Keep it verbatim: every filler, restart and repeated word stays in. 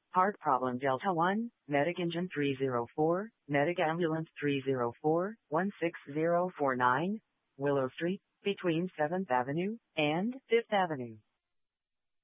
Heart problem Delta one, Medic Engine three zero four, Medic Ambulance three zero four, one six zero four nine, Willow Street, between seventh Avenue and fifth Avenue.